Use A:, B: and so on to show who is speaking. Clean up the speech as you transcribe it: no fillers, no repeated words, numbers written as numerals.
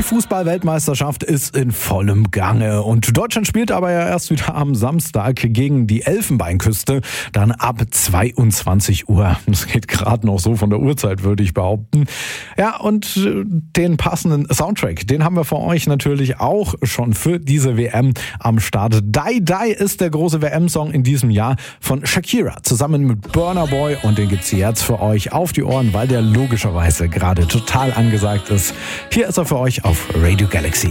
A: Fußball-Weltmeisterschaft ist in vollem Gange und Deutschland spielt aber ja erst wieder am Samstag gegen die Elfenbeinküste, dann ab 22 Uhr. Das geht gerade noch so von der Uhrzeit, würde ich behaupten. Ja, und den passenden Soundtrack, den haben wir für euch natürlich auch schon für diese WM am Start. Die Die ist der große WM-Song in diesem Jahr von Shakira zusammen mit Burna Boy und den gibt's jetzt für euch auf die Ohren, weil der logischerweise gerade total angesagt ist. Hier ist er für euch auf Radio Galaxy.